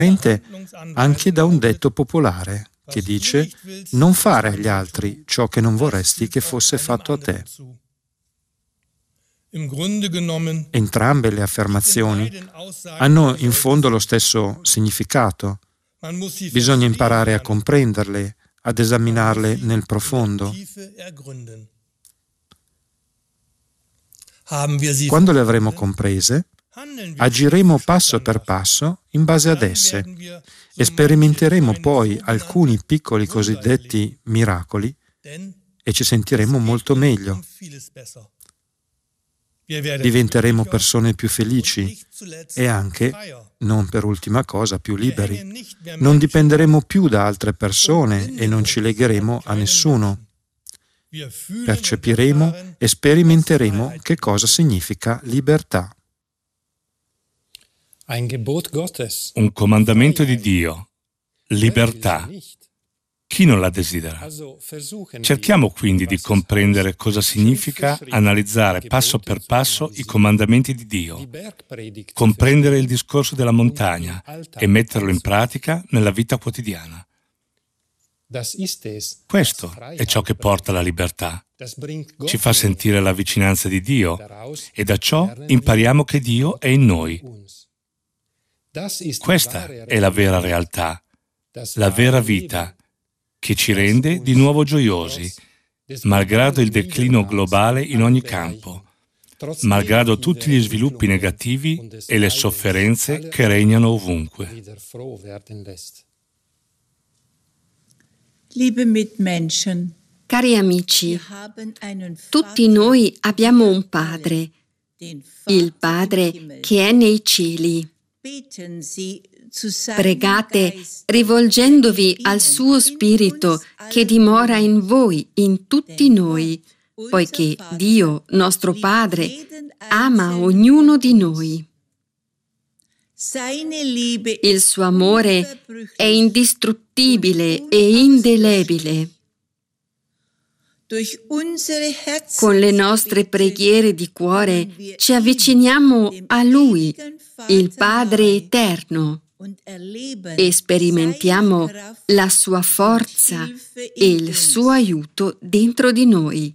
anche da un detto popolare che dice: non fare agli altri ciò che non vorresti che fosse fatto a te. Entrambe le affermazioni hanno in fondo lo stesso significato. Bisogna imparare a comprenderle, ad esaminarle nel profondo. Quando le avremo comprese, agiremo passo per passo in base ad esse e sperimenteremo poi alcuni piccoli cosiddetti miracoli e ci sentiremo molto meglio. Diventeremo persone più felici e anche, non per ultima cosa, più liberi. Non dipenderemo più da altre persone e non ci legheremo a nessuno. Percepiremo e sperimenteremo che cosa significa libertà. Un comandamento di Dio, libertà. Chi non la desidera? Cerchiamo quindi di comprendere cosa significa analizzare passo per passo i comandamenti di Dio, comprendere il discorso della montagna e metterlo in pratica nella vita quotidiana. Questo è ciò che porta alla libertà. Ci fa sentire la vicinanza di Dio e da ciò impariamo che Dio è in noi. Questa è la vera realtà, la vera vita, che ci rende di nuovo gioiosi, malgrado il declino globale in ogni campo, malgrado tutti gli sviluppi negativi e le sofferenze che regnano ovunque. Cari amici, tutti noi abbiamo un Padre, il Padre che è nei cieli. Pregate rivolgendovi al suo Spirito che dimora in voi, in tutti noi, poiché Dio, nostro Padre, ama ognuno di noi. Il suo amore è indistruttibile e indelebile. Con le nostre preghiere di cuore ci avviciniamo a Lui, il Padre eterno, e sperimentiamo la sua forza e il suo aiuto dentro di noi.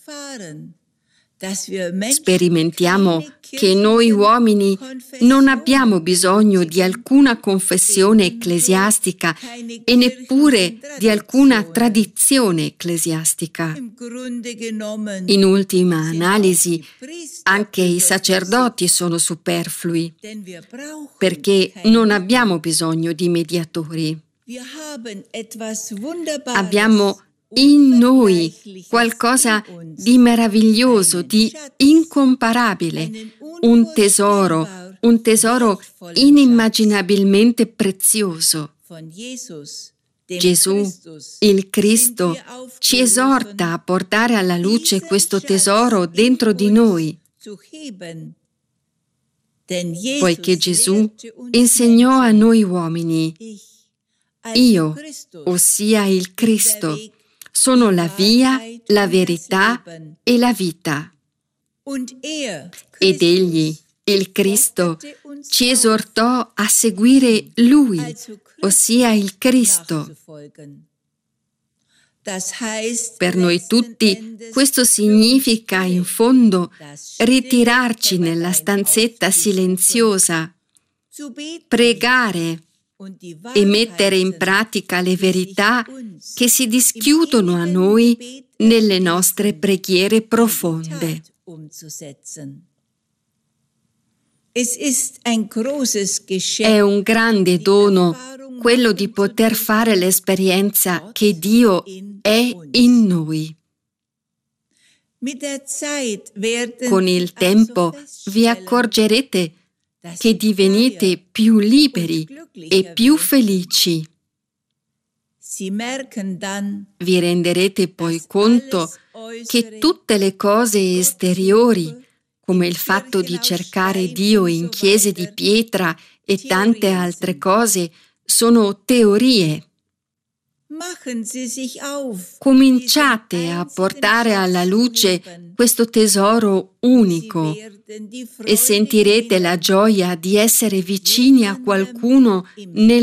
Sperimentiamo che noi uomini non abbiamo bisogno di alcuna confessione ecclesiastica e neppure di alcuna tradizione ecclesiastica. In ultima analisi, anche i sacerdoti sono superflui, perché non abbiamo bisogno di mediatori. Abbiamo in noi qualcosa di meraviglioso, di incomparabile, un tesoro inimmaginabilmente prezioso. Gesù, il Cristo, ci esorta a portare alla luce questo tesoro dentro di noi, poiché Gesù insegnò a noi uomini: io, ossia il Cristo, sono la via, la verità e la vita. Ed Egli, il Cristo, ci esortò a seguire Lui, ossia il Cristo. Per noi tutti questo significa, in fondo, ritirarci nella stanzetta silenziosa, pregare e mettere in pratica le verità che si dischiudono a noi nelle nostre preghiere profonde. È un grande dono quello di poter fare l'esperienza che Dio è in noi. Con il tempo vi accorgerete che divenite più liberi e più felici. Vi renderete poi conto che tutte le cose esteriori, come il fatto di cercare Dio in chiese di pietra e tante altre cose, sono teorie. Cominciate a portare alla luce questo tesoro unico, e sentirete la gioia di essere vicini a qualcuno nel